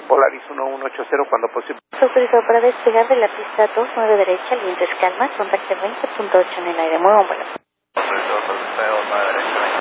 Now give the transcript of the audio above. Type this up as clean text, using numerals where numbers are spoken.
Polaris 1180 cuando posible. Autorizado para despegar de la pista 29 derecha, el viento es calma, contacto 20.8 en el aire, muy buen vuelo. Autorizado para despegar 9 derecha,